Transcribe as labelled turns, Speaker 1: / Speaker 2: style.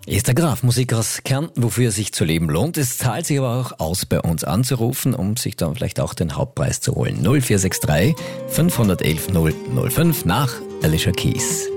Speaker 1: Ist der Graf, Musik aus Kärnten, wofür es sich zu leben lohnt. Es zahlt sich aber auch aus, bei uns anzurufen, um sich dann vielleicht auch den Hauptpreis zu holen. 0463 511 005 nach Alicia Keys.